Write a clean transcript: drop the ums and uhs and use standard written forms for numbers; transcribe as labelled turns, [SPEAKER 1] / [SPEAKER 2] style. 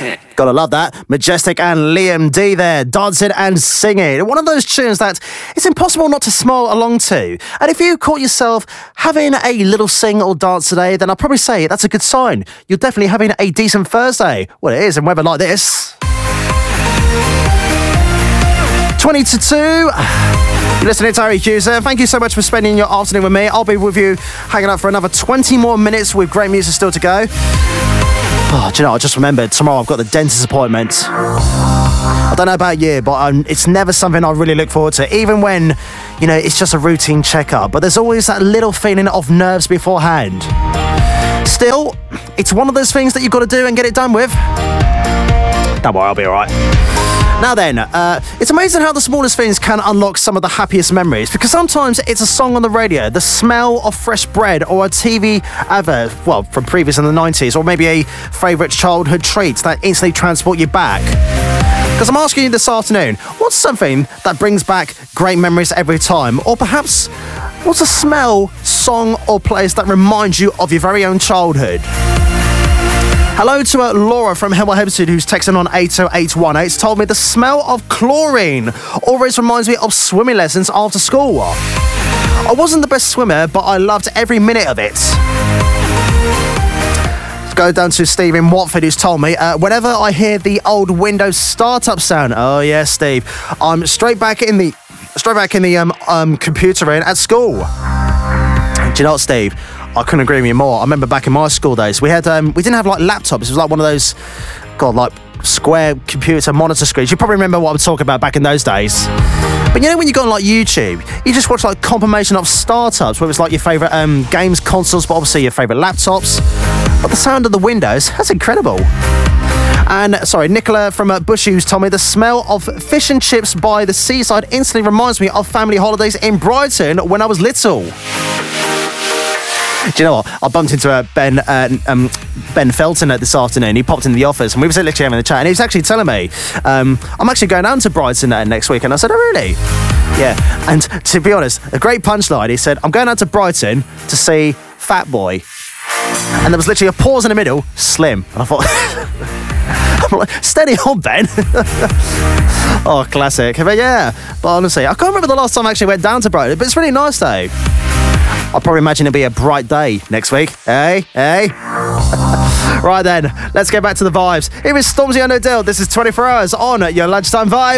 [SPEAKER 1] Gotta love that. Majestic and Liam D there, dancing and singing. One of those tunes that it's impossible not to smile along to. And if you caught yourself having a little sing or dance today, then I'll probably say that's a good sign. You're definitely having a decent Thursday. Well, it is in weather like this. 20 to 2. You're listening to Harry Hughes. Thank you so much for spending your afternoon with me. I'll be with you hanging out for another 20 more minutes with great music still to go. Oh, do you know, I just remembered tomorrow I've got the dentist appointment. I don't know about you, but it's never something I really look forward to, even when, you know, it's just a routine checkup. But there's always that little feeling of nerves beforehand. Still, it's one of those things that you've got to do and get it done with. Don't worry, I'll be all right. Now then, it's amazing how the smallest things can unlock some of the happiest memories, because sometimes it's a song on the radio, the smell of fresh bread, or a TV advert, well, from previous in the 90s, or maybe a favourite childhood treat that instantly transport you back. Because I'm asking you this afternoon, what's something that brings back great memories every time? Or perhaps, what's a smell, song, or place that reminds you of your very own childhood? Hello to Laura from Hemel Hempstead, who's texting on 80818. It's told me the smell of chlorine always reminds me of swimming lessons after school. I wasn't the best swimmer, but I loved every minute of it. Let's go down to Steve in Watford, who's told me, whenever I hear the old Windows startup sound, oh yeah, Steve, I'm straight back in the computer room at school. Do you know what, Steve? I couldn't agree with you more. I remember back in my school days, we didn't have like laptops. It was like one of those, like square computer monitor screens. You probably remember what I'm talking about back in those days. But you know when you go on like YouTube, you just watch like compilation of startups, where it's like your favourite games consoles, but obviously your favourite laptops. But the sound of the Windows, that's incredible. And sorry, Nicola from Bushy, who's told me the smell of fish and chips by the seaside instantly reminds me of family holidays in Brighton when I was little. Do you know what? I bumped into Ben Felton this afternoon. He popped into the office and we were literally having a chat, and he was actually telling me, I'm actually going down to Brighton next week. And I said, oh, really? Yeah. And to be honest, a great punchline. He said, I'm going down to Brighton to see Fat Boy. And there was literally a pause in the middle, Slim. And I thought, I'm like, steady on, Ben. Oh, classic. But yeah, but honestly, I can't remember the last time I actually went down to Brighton, but it's really nice though. I'll probably imagine it'll be a bright day next week. Hey. Right then, let's get back to the vibes. Here is Stormzy and Odell. This is 24 Hours on your lunchtime vibe.